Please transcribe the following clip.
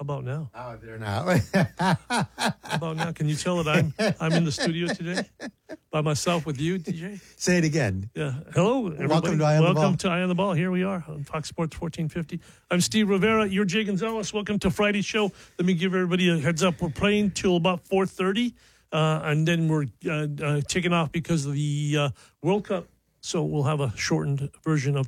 about now? Oh, there now. How about now? Can you tell that I'm in the studio today by myself with you, DJ? Say it again. Yeah. Hello, everybody. Welcome to Eye on the Ball. Welcome to Eye on the Ball. Here we are on Fox Sports 1450. I'm Steve Rivera. You're Jay Gonzalez. Welcome to Friday's show. Let me give everybody a heads up. We're playing till about 4:30, and then we're taking off because of the World Cup. So we'll have a shortened version of